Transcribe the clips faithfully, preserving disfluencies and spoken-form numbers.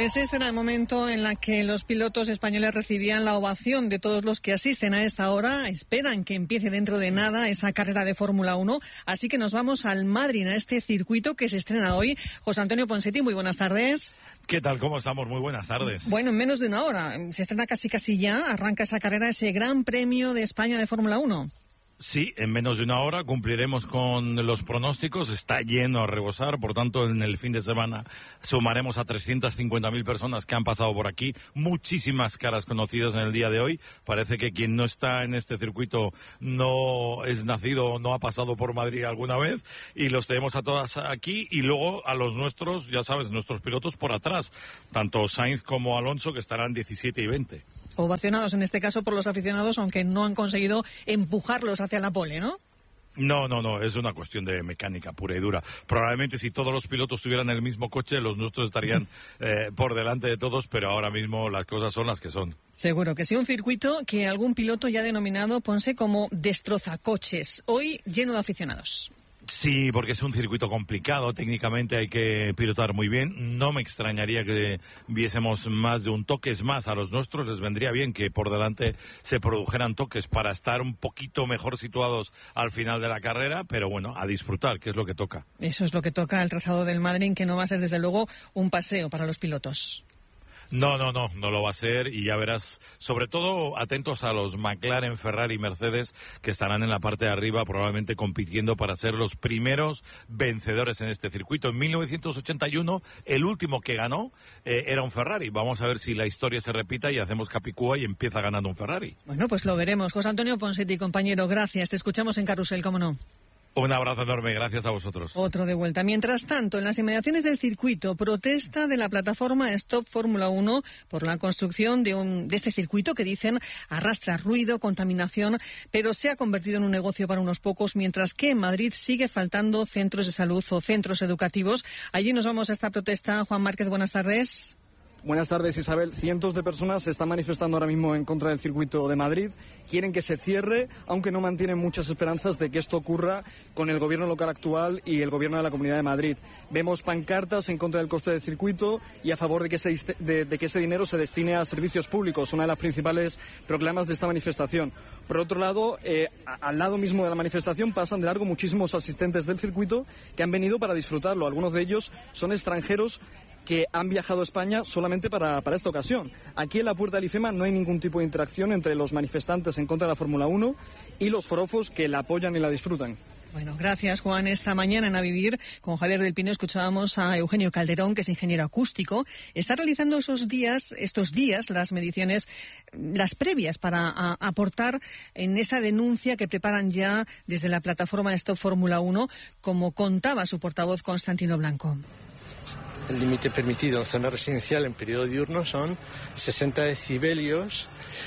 Pues este era el momento en el que los pilotos españoles recibían la ovación de todos los que asisten a esta hora. Esperan que empiece dentro de nada esa carrera de Fórmula uno. Así que nos vamos al Madrid, a este circuito que se estrena hoy. José Antonio Ponseti, muy buenas tardes. ¿Qué tal? ¿Cómo estamos? Muy buenas tardes. Bueno, en menos de una hora. Se estrena casi casi ya. Arranca esa carrera, ese Gran Premio de España de Fórmula uno. Sí, en menos de una hora cumpliremos con los pronósticos. Está lleno a rebosar, por tanto, en el fin de semana sumaremos a trescientas cincuenta mil personas que han pasado por aquí. Muchísimas caras conocidas en el día de hoy. Parece que quien no está en este circuito no es nacido, no ha pasado por Madrid alguna vez. Y los tenemos a todas aquí y luego a los nuestros, ya sabes, nuestros pilotos por atrás. Tanto Sainz como Alonso, que estarán diecisiete y veinte. Ovacionados en este caso por los aficionados, aunque no han conseguido empujarlos hacia la pole, ¿no? No, no, no, es una cuestión de mecánica pura y dura. Probablemente si todos los pilotos tuvieran el mismo coche, los nuestros estarían eh, por delante de todos, pero ahora mismo las cosas son las que son. Seguro que sí, un circuito que algún piloto ya ha denominado, Ponce, como destrozacoches, hoy lleno de aficionados. Sí, porque es un circuito complicado, técnicamente hay que pilotar muy bien. No me extrañaría que viésemos más de un toque, es más, a los nuestros les vendría bien que por delante se produjeran toques para estar un poquito mejor situados al final de la carrera, pero bueno, a disfrutar, que es lo que toca. Eso es lo que toca el trazado del Madrid, que no va a ser desde luego un paseo para los pilotos. No, no, no, no lo va a ser y ya verás, sobre todo atentos a los McLaren, Ferrari y Mercedes que estarán en la parte de arriba probablemente compitiendo para ser los primeros vencedores en este circuito. En mil novecientos ochenta y uno el último que ganó eh, era un Ferrari. Vamos a ver si la historia se repita y hacemos Capicúa y empieza ganando un Ferrari. Bueno, pues lo veremos. José Antonio Ponseti, compañero, gracias. Te escuchamos en Carrusel, ¿cómo no? Un abrazo enorme, gracias a vosotros. Otro de vuelta. Mientras tanto, en las inmediaciones del circuito, protesta de la plataforma Stop Fórmula uno por la construcción de, un, de este circuito que dicen arrastra ruido, contaminación, pero se ha convertido en un negocio para unos pocos, mientras que en Madrid sigue faltando centros de salud o centros educativos. Allí nos vamos a esta protesta. Juan Márquez, buenas tardes. Buenas tardes, Isabel. Cientos de personas se están manifestando ahora mismo en contra del circuito de Madrid. Quieren que se cierre, aunque no mantienen muchas esperanzas de que esto ocurra con el gobierno local actual y el gobierno de la Comunidad de Madrid. Vemos pancartas en contra del coste del circuito y a favor de que ese, de, de que ese dinero se destine a servicios públicos, una de las principales proclamas de esta manifestación. Por otro lado, eh, a, al lado mismo de la manifestación pasan de largo muchísimos asistentes del circuito que han venido para disfrutarlo. Algunos de ellos son extranjeros que han viajado a España solamente para, para esta ocasión. Aquí en la puerta del IFEMA no hay ningún tipo de interacción entre los manifestantes en contra de la Fórmula uno y los forofos que la apoyan y la disfrutan. Bueno, gracias, Juan. Esta mañana en A Vivir, con Javier del Pino, escuchábamos a Eugenio Calderón, que es ingeniero acústico. Está realizando esos días, estos días, las mediciones, las previas para a, aportar en esa denuncia que preparan ya desde la plataforma Stop Fórmula uno, como contaba su portavoz Constantino Blanco. El límite permitido en zona residencial en periodo diurno son sesenta decibelios.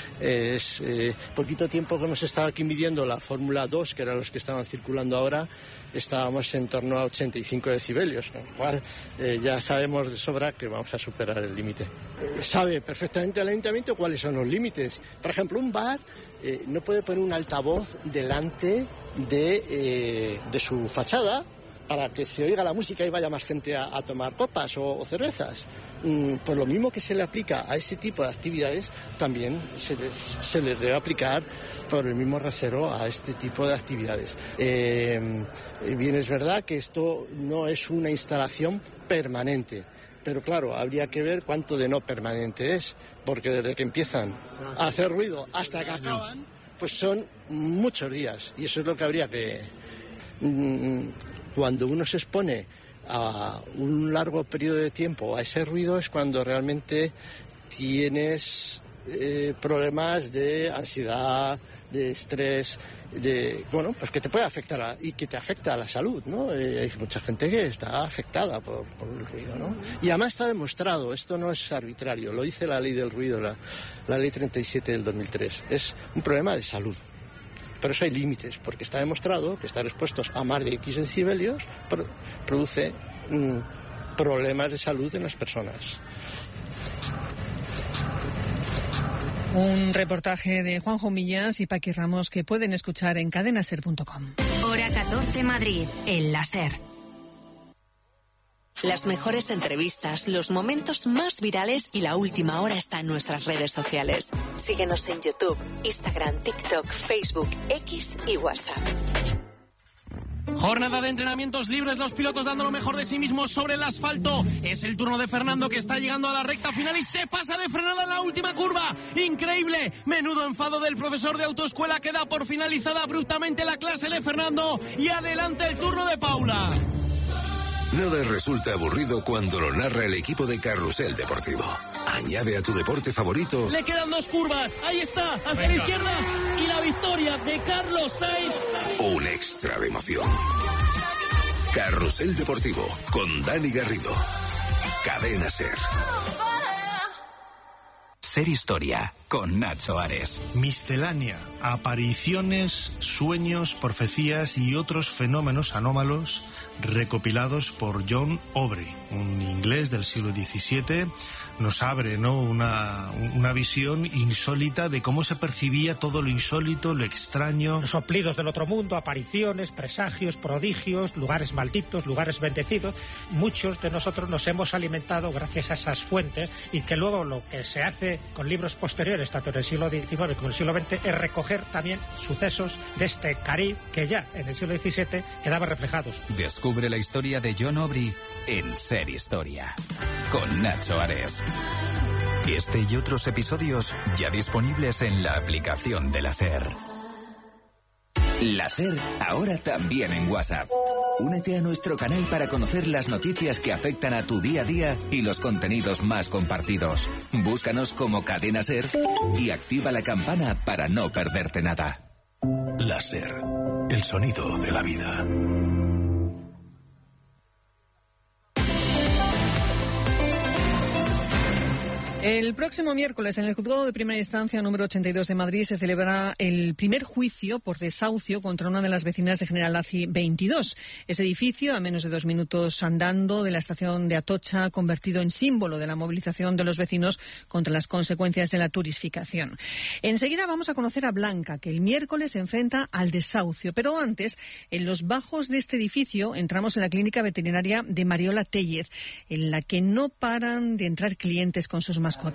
Es eh, poquito tiempo que hemos estado aquí midiendo la Fórmula dos, que eran los que estaban circulando ahora, estábamos en torno a ochenta y cinco decibelios, con lo cual eh, ya sabemos de sobra que vamos a superar el límite. Eh, sabe perfectamente el ayuntamiento cuáles son los límites. Por ejemplo, un bar eh, no puede poner un altavoz delante de, eh, de su fachada para que se oiga la música y vaya más gente a, a tomar copas o, o cervezas. Mm, pues lo mismo que se le aplica a ese tipo de actividades, también se les, se les debe aplicar por el mismo rasero a este tipo de actividades. Eh, bien, es verdad que esto no es una instalación permanente, pero claro, habría que ver cuánto de no permanente es, porque desde que empiezan a hacer ruido hasta que acaban, pues son muchos días, y eso es lo que habría que... Mm, Cuando uno se expone a un largo periodo de tiempo a ese ruido es cuando realmente tienes eh, problemas de ansiedad, de estrés, de bueno, pues que te puede afectar a, y que te afecta a la salud, ¿no? Eh, hay mucha gente que está afectada por, por el ruido, ¿no? Y además está demostrado, esto no es arbitrario, lo dice la ley del ruido, la, la ley treinta y siete del dos mil tres, es un problema de salud. Pero eso hay límites, porque está demostrado que estar expuestos a más de X decibelios pro- produce mmm, problemas de salud en las personas. Un reportaje de Juanjo Millas y Paqui Ramos que pueden escuchar en cadenaser punto com. Hora catorce Madrid, el láser. Las mejores entrevistas, los momentos más virales y la última hora está en nuestras redes sociales. Síguenos en YouTube, Instagram, TikTok, Facebook, X y WhatsApp. Jornada de entrenamientos libres, los pilotos dando lo mejor de sí mismos sobre el asfalto. Es el turno de Fernando, que está llegando a la recta final y se pasa de frenada en la última curva. ¡Increíble! Menudo enfado del profesor de autoescuela, que da por finalizada abruptamente la clase de Fernando. Y adelante el turno de Paula. Nada resulta aburrido cuando lo narra el equipo de Carrusel Deportivo. Añade a tu deporte favorito. Le quedan dos curvas. Ahí está, hacia Venga. la izquierda. Y la victoria de Carlos Sainz. Un extra de emoción. Carrusel Deportivo con Dani Garrido. Cadena Ser. Ser Historia con Nacho Ares. Miscelánea, apariciones, sueños, profecías y otros fenómenos anómalos recopilados por John Aubrey, un inglés del siglo diecisiete. Nos abre, ¿no?, una, una visión insólita de cómo se percibía todo lo insólito, lo extraño. Los soplidos del otro mundo, apariciones, presagios, prodigios, lugares malditos, lugares bendecidos. Muchos de nosotros nos hemos alimentado gracias a esas fuentes, y que luego lo que se hace con libros posteriores, tanto en el siglo diecinueve como en el siglo veinte, es recoger también sucesos de este Caribe que ya en el siglo diecisiete quedaban reflejados. Descubre la historia de John Aubrey en Ser Historia con Nacho Ares. Este y otros episodios ya disponibles en la aplicación de la Ser. La Ser, ahora también en WhatsApp. Únete a nuestro canal para conocer las noticias que afectan a tu día a día y los contenidos más compartidos. Búscanos como Cadena Ser y activa la campana para no perderte nada. La Ser, el sonido de la vida. El próximo miércoles, en el Juzgado de Primera Instancia número ochenta y dos de Madrid, se celebrará el primer juicio por desahucio contra una de las vecinas de General Laci veintidós. Ese edificio, a menos de dos minutos andando de la estación de Atocha, convertido en símbolo de la movilización de los vecinos contra las consecuencias de la turistificación. Enseguida vamos a conocer a Blanca, que el miércoles se enfrenta al desahucio. Pero antes, en los bajos de este edificio, entramos en la clínica veterinaria de Mariola Tellez, en la que no paran de entrar clientes con sus mascotas.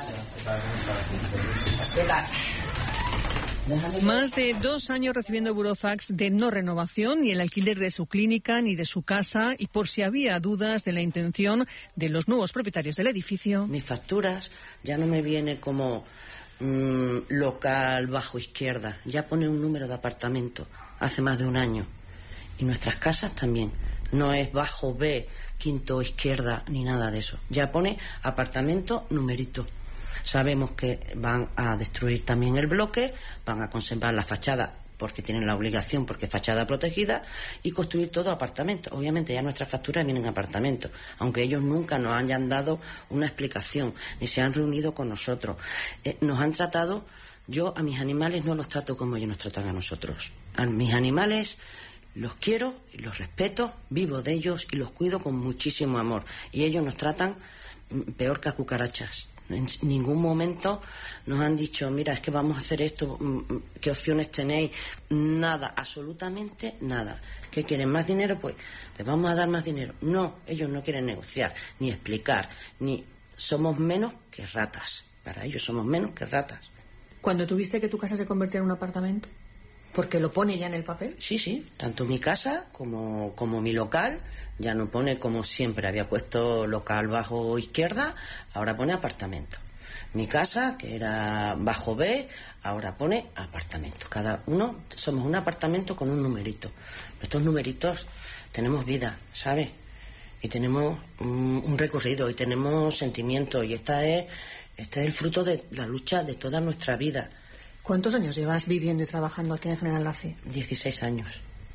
Más de dos años recibiendo burofax de no renovación, ni el alquiler de su clínica ni de su casa, y por si había dudas de la intención de los nuevos propietarios del edificio. Mis facturas ya no me viene como mmm, local bajo izquierda, ya pone un número de apartamento hace más de un año. Y nuestras casas también, no es bajo B, quinto izquierda, ni nada de eso. Ya pone apartamento, numerito. Sabemos que van a destruir también el bloque, van a conservar la fachada porque tienen la obligación, porque es fachada protegida, y construir todo apartamento. Obviamente ya nuestras facturas vienen apartamentos, aunque ellos nunca nos hayan dado una explicación, ni se han reunido con nosotros. Eh, nos han tratado, yo a mis animales no los trato como ellos nos tratan a nosotros. A mis animales los quiero y los respeto, vivo de ellos y los cuido con muchísimo amor. Y ellos nos tratan peor que a cucarachas. En ningún momento nos han dicho, mira, es que vamos a hacer esto, ¿qué opciones tenéis? Nada, absolutamente nada. ¿Qué quieren? ¿Más dinero? Pues les vamos a dar más dinero. No, ellos no quieren negociar, ni explicar, ni... Somos menos que ratas. Para ellos somos menos que ratas. ¿Cuando tuviste que tu casa se convirtiera en un apartamento? ¿Porque lo pone ya en el papel? Sí, sí. Tanto mi casa como, como mi local. Ya no pone como siempre. Había puesto local bajo izquierda, ahora pone apartamento. Mi casa, que era bajo B, ahora pone apartamento. Cada uno somos un apartamento con un numerito. Nuestros numeritos tenemos vida, ¿sabes? Y tenemos un, un recorrido y tenemos sentimientos. Y esta es, este es el fruto de la lucha de toda nuestra vida. ¿Cuántos años llevas viviendo y trabajando aquí en General Laci? dieciséis años.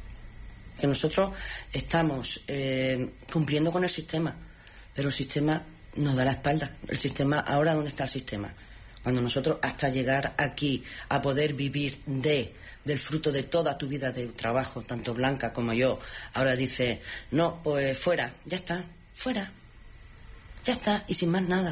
Que nosotros estamos eh, cumpliendo con el sistema, pero el sistema nos da la espalda. El sistema, ahora ¿dónde está el sistema? Cuando nosotros, hasta llegar aquí a poder vivir de del fruto de toda tu vida de trabajo, tanto Blanca como yo, ahora dice, no, pues fuera, ya está, fuera, ya está, y sin más nada,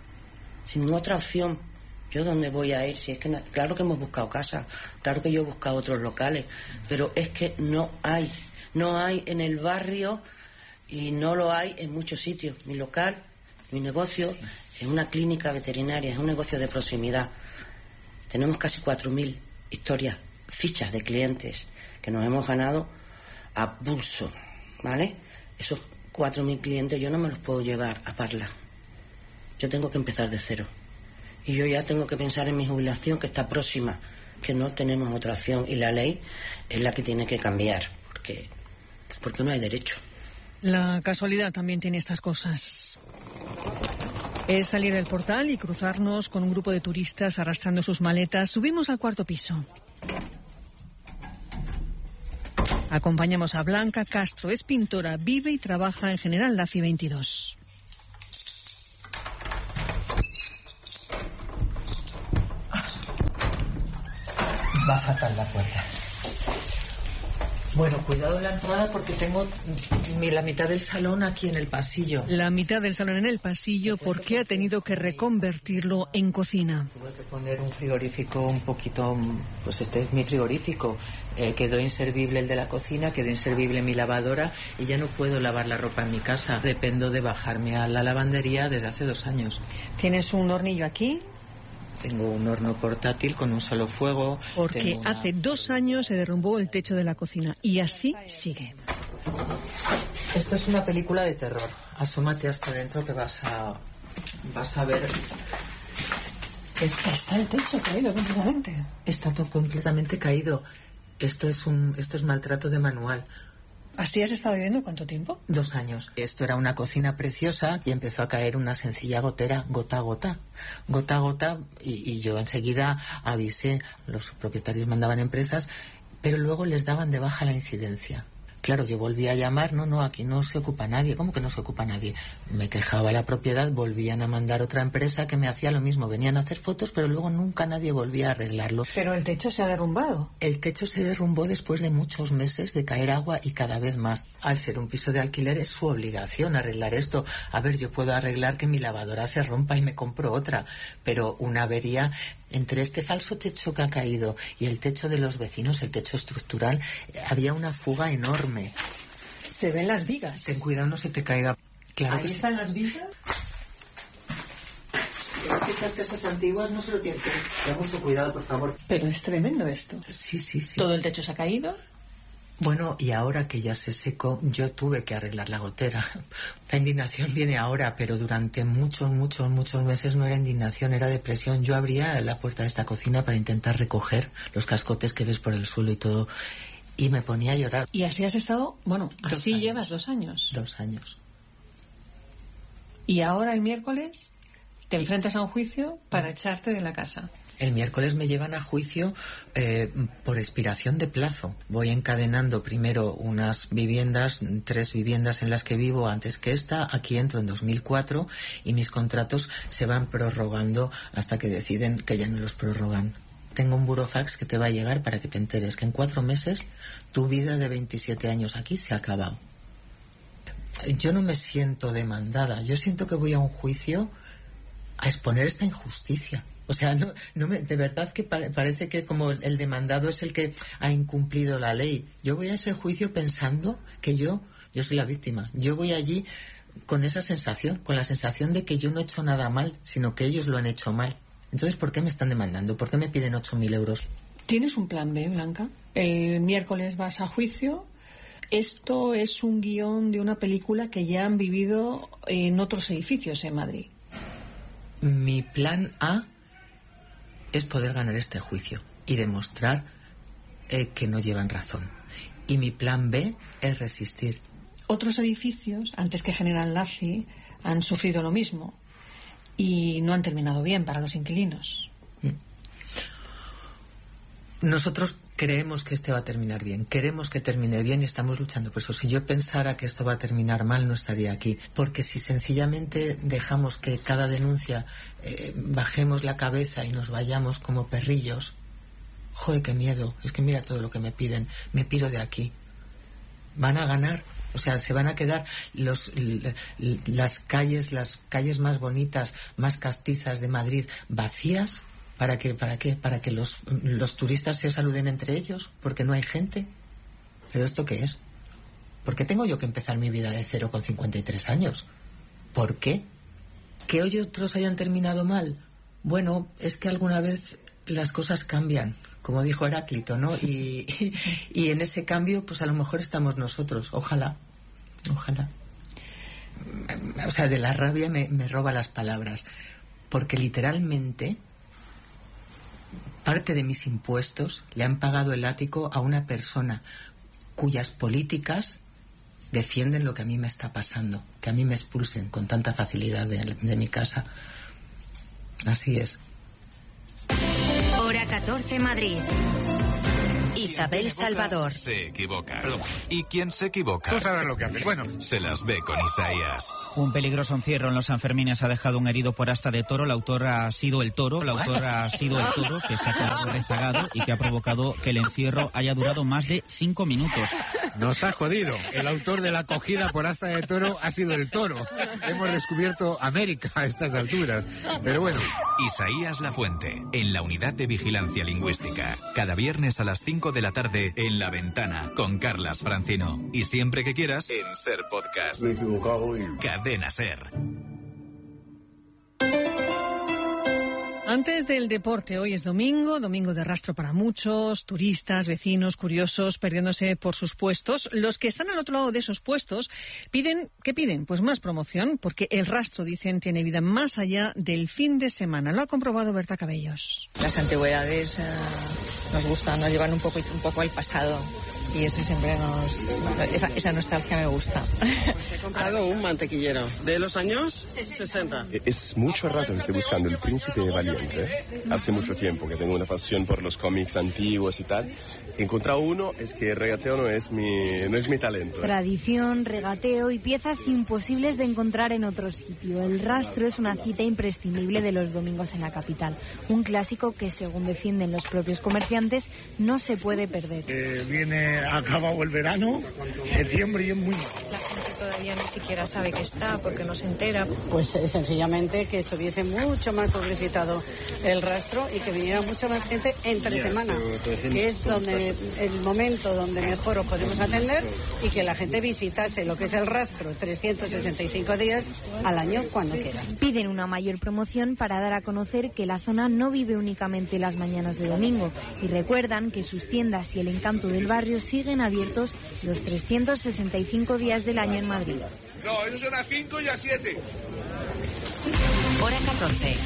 sin otra opción. ¿Yo dónde voy a ir? Si es que no, claro que hemos buscado casa, claro que yo he buscado otros locales, pero es que no hay, no hay en el barrio Y no lo hay en muchos sitios. Mi local, mi negocio, es una clínica veterinaria, es un negocio de proximidad. Tenemos casi cuatro mil historias, fichas de clientes que nos hemos ganado a pulso, ¿vale? Esos cuatro mil clientes yo no me los puedo llevar a Parla. Yo tengo que empezar de cero. Y yo ya tengo que pensar en mi jubilación, que está próxima, que no tenemos otra opción. Y la ley es la que tiene que cambiar, porque, porque no hay derecho. La casualidad también tiene estas cosas. Es salir del portal y cruzarnos con un grupo de turistas arrastrando sus maletas. Subimos al cuarto piso. Acompañamos a Blanca Castro. Es pintora, vive y trabaja en General Laci veintidós. Va fatal la puerta. Bueno, cuidado en la entrada porque tengo mi, la mitad del salón aquí en el pasillo. La mitad del salón en el pasillo porque ha tenido que reconvertirlo en cocina. Tuve que poner un frigorífico un poquito... Pues este es mi frigorífico. Eh, quedó inservible el de la cocina, quedó inservible mi lavadora y ya no puedo lavar la ropa en mi casa. Dependo de bajarme a la lavandería desde hace dos años. ¿Tienes un hornillo aquí? Tengo un horno portátil con un solo fuego. Porque una... hace dos años se derrumbó el techo de la cocina y así sigue. Esto es una película de terror. Asómate hasta dentro que vas a vas a ver. Es... Está el techo caído completamente. Está todo completamente caído. Esto es un esto es maltrato de manual. ¿Así has estado viviendo cuánto tiempo? Dos años. Esto era una cocina preciosa y empezó a caer una sencilla gotera, gota a gota, gota a gota, y, y yo enseguida avisé. Los propietarios mandaban empresas, pero luego les daban de baja la incidencia. Claro, yo volví a llamar, no, no, aquí no se ocupa nadie. ¿Cómo que no se ocupa nadie? Me quejaba la propiedad, volvían a mandar otra empresa que me hacía lo mismo. Venían a hacer fotos, pero luego nunca nadie volvía a arreglarlo. Pero el techo se ha derrumbado. El techo se derrumbó después de muchos meses de caer agua y cada vez más. Al ser un piso de alquiler es su obligación arreglar esto. A ver, yo puedo arreglar que mi lavadora se rompa y me compro otra, pero una avería... Entre este falso techo que ha caído y el techo de los vecinos, el techo estructural, había una fuga enorme. Se ven las vigas. Ten cuidado, no se te caiga. Claro. Ahí que están sí. Las vigas. Es que estas casas antiguas no se lo tienen que... Ten mucho cuidado, por favor. Pero es tremendo esto. Sí, sí, sí. Todo el techo se ha caído. Bueno, y ahora que ya se secó, yo tuve que arreglar la gotera. La indignación viene ahora, pero durante muchos, muchos, muchos meses no era indignación, era depresión. Yo abría la puerta de esta cocina para intentar recoger los cascotes que ves por el suelo y todo, y me ponía a llorar. Y así has estado, bueno, dos así años. Llevas dos años. Dos años. Y ahora el miércoles te enfrentas a un juicio para echarte de la casa. El miércoles me llevan a juicio eh, por expiración de plazo. Voy encadenando primero unas viviendas, tres viviendas en las que vivo antes que esta. Aquí entro en dos mil cuatro y mis contratos se van prorrogando hasta que deciden que ya no los prorrogan. Tengo un burofax que te va a llegar para que te enteres que en cuatro meses tu vida de veintisiete años aquí se ha acabado. Yo no me siento demandada. Yo siento que voy a un juicio a exponer esta injusticia. O sea, no, no me, de verdad que pare, parece que como el demandado es el que ha incumplido la ley. Yo voy a ese juicio pensando que yo, yo soy la víctima. Yo voy allí con esa sensación, con la sensación de que yo no he hecho nada mal, sino que ellos lo han hecho mal. Entonces, ¿por qué me están demandando? ¿Por qué me piden ocho mil euros? ¿Tienes un plan B, Blanca? El miércoles vas a juicio. Esto es un guión de una película que ya han vivido en otros edificios en Madrid. Mi plan A es poder ganar este juicio y demostrar eh, que no llevan razón. Y mi plan B es resistir. Otros edificios, antes que General Laci, han sufrido lo mismo y no han terminado bien para los inquilinos. Nosotros creemos que este va a terminar bien, queremos que termine bien y estamos luchando por eso. Si yo pensara que esto va a terminar mal, no estaría aquí. Porque si sencillamente dejamos que cada denuncia eh, bajemos la cabeza y nos vayamos como perrillos, joder, qué miedo. Es que mira todo lo que me piden, me piro de aquí. Van a ganar. O sea, se van a quedar los, las calles, las calles más bonitas, más castizas de Madrid vacías. ¿Para qué? ¿Para qué? ¿Para que los, los turistas se saluden entre ellos? ¿Porque no hay gente? ¿Pero esto qué es? ¿Por qué tengo yo que empezar mi vida de cero con cincuenta y tres años? ¿Por qué? ¿Que hoy otros hayan terminado mal? Bueno, es que alguna vez las cosas cambian, como dijo Heráclito, ¿no? Y, y, y en ese cambio, pues a lo mejor estamos nosotros. Ojalá, ojalá. O sea, de la rabia me, me roba las palabras, porque literalmente parte de mis impuestos le han pagado el ático a una persona cuyas políticas defienden lo que a mí me está pasando, que a mí me expulsen con tanta facilidad de, de mi casa. Así es. Hora catorce, Madrid. Isabel Salvador. Se equivoca. ¿Y quién se equivoca? Tú sabes lo que haces. Bueno. Se las ve con Isaías. Un peligroso encierro en los Sanfermines ha dejado un herido por asta de toro. La autora ha sido el toro. La autora ha sido el toro que se ha quedado rezagado y que ha provocado que el encierro haya durado más de cinco minutos. Nos ha jodido. El autor de la cogida por asta de toro ha sido el toro. Hemos descubierto América a estas alturas. Pero bueno. Isaías Lafuente, en la Unidad de Vigilancia Lingüística. Cada viernes a las cinco de la tarde en La Ventana con Carlas Francino. Y siempre que quieras en Ser Podcast. Me he equivocado y... Cadena Ser. Antes del deporte, hoy es domingo, domingo de rastro para muchos, turistas, vecinos, curiosos, perdiéndose por sus puestos. Los que están al otro lado de esos puestos piden, ¿qué piden? Pues más promoción, porque el rastro, dicen, tiene vida más allá del fin de semana. Lo ha comprobado Berta Cabellos. Las antigüedades eh, nos gustan, nos llevan un poco, un poco al pasado. Y eso siempre nos... Esa, esa nostalgia me gusta. Pues he comprado un mantequillero de los años sesenta. Es mucho rato que estoy buscando El Príncipe Valiente. Hace mucho tiempo que tengo una pasión por los cómics antiguos y tal. He encontrado uno, es que el regateo no es mi, no es mi talento. Tradición, regateo y piezas imposibles de encontrar en otro sitio. El rastro es una cita imprescindible de los domingos en la capital. Un clásico que, según defienden los propios comerciantes, no se puede perder. Eh, viene acabado el verano, septiembre y es muy... La gente todavía ni siquiera sabe que está porque no se entera. Pues eh, sencillamente que estuviese mucho más publicitado el rastro y que viniera mucha más gente entre semana, que es donde el momento donde mejor os podemos atender y que la gente visitase lo que es el rastro trescientos sesenta y cinco días al año cuando quiera. Piden una mayor promoción para dar a conocer que la zona no vive únicamente las mañanas de domingo y recuerdan que sus tiendas y el encanto del barrio siguen abiertos los trescientos sesenta y cinco días del año en Madrid. No, ellos son a cinco y a siete. Hora catorce.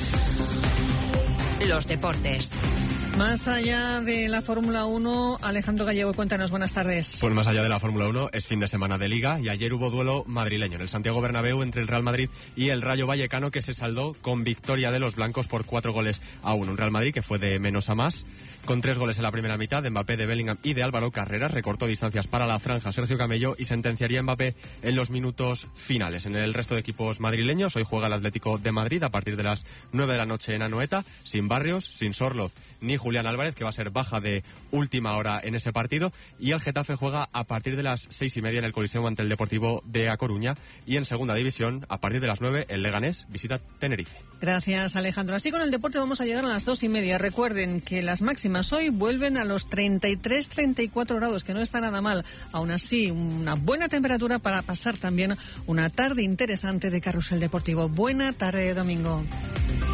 Los deportes. Más allá de la Fórmula uno, Alejandro Gallego, cuéntanos, buenas tardes. Pues más allá de la Fórmula uno, es fin de semana de Liga y ayer hubo duelo madrileño en el Santiago Bernabéu entre el Real Madrid y el Rayo Vallecano, que se saldó con victoria de los blancos por cuatro goles a uno. Un Real Madrid que fue de menos a más, con tres goles en la primera mitad de Mbappé, de Bellingham y de Álvaro Carreras. Recortó distancias para la franja Sergio Camello y sentenciaría a Mbappé en los minutos finales. En el resto de equipos madrileños, hoy juega el Atlético de Madrid a partir de las nueve de la noche en Anoeta, sin Barrios, sin Sorloz ni Julián Álvarez, que va a ser baja de última hora en ese partido, y el Getafe juega a partir de las seis y media en el Coliseo ante el Deportivo de A Coruña, y en segunda división, a partir de las nueve, el Leganés visita Tenerife. Gracias, Alejandro. Así con el deporte vamos a llegar a las dos y media. Recuerden que las máximas hoy vuelven a los treinta y tres a treinta y cuatro grados, que no está nada mal. Aún así, una buena temperatura para pasar también una tarde interesante de carrusel deportivo. Buena tarde de domingo.